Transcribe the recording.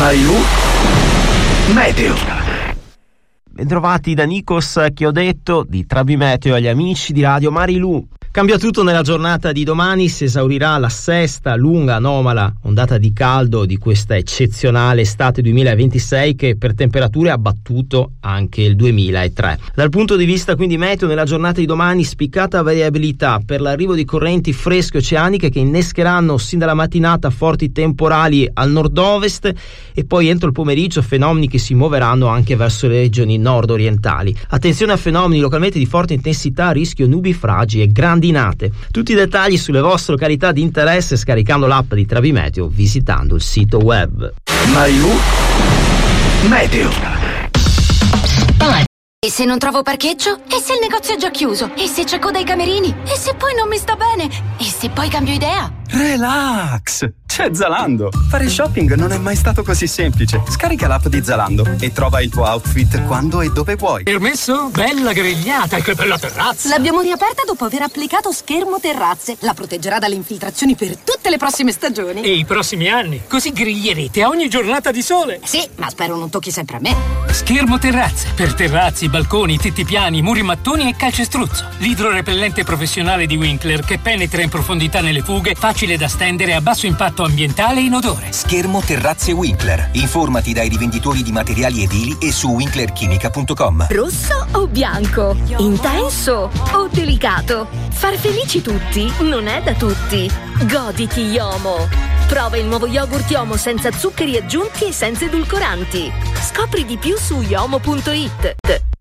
Marilu Meteo. Bentrovati da Nikos che ho detto di Trabi Meteo agli amici di Radio Marilu. Cambia tutto nella giornata di domani, si esaurirà la sesta lunga anomala ondata di caldo di questa eccezionale estate 2026 che per temperature ha battuto anche il 2003. Dal punto di vista quindi meteo, nella giornata di domani spiccata variabilità per l'arrivo di correnti fresche oceaniche che innescheranno sin dalla mattinata forti temporali al nord-ovest e poi entro il pomeriggio fenomeni che si muoveranno anche verso le regioni nord-orientali. Attenzione a fenomeni localmente di forte intensità, rischio nubifragi e grandinate. Tutti i dettagli sulle vostre località di interesse scaricando l'app di Trabi Meteo, visitando il sito web. Marilu Meteo. E se non trovo parcheggio? E se il negozio è già chiuso? E se c'è coda ai camerini? E se poi non mi sta bene? E se poi cambio idea? Relax! C'è Zalando! Fare shopping non è mai stato così semplice. Scarica l'app di Zalando e trova il tuo outfit quando e dove vuoi. Permesso? Bella grigliata, che bella terrazza! L'abbiamo riaperta dopo aver applicato Schermo Terrazze. La proteggerà dalle infiltrazioni per tutte le prossime stagioni. E i prossimi anni. Così griglierete a ogni giornata di sole. Sì, ma spero non tocchi sempre a me. Schermo Terrazze. Per terrazzi, balconi, tetti piani, muri mattoni e calcestruzzo. L'idrorepellente professionale di Winkler che penetra in profondità nelle fughe, facile da stendere, a basso impatto ambientale e inodore. Schermo Terrazze Winkler. Informati dai rivenditori di materiali edili e su winklerchimica.com. Rosso o bianco? Intenso o delicato? Far felici tutti non è da tutti. Goditi Yomo. Prova il nuovo yogurt Yomo senza zuccheri aggiunti e senza edulcoranti. Scopri di più su yomo.it.